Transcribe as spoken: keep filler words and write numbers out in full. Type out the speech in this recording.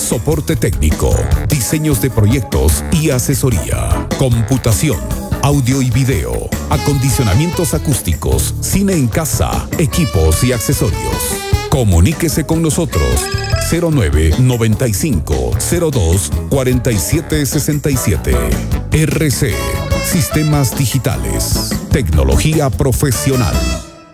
soporte técnico, diseños de proyectos y asesoría, computación, audio y video, acondicionamientos acústicos, cine en casa, equipos y accesorios. Comuníquese con nosotros cero nueve noventa y cinco cero dos cuarenta y siete sesenta y siete. R C Sistemas Digitales. Tecnología profesional.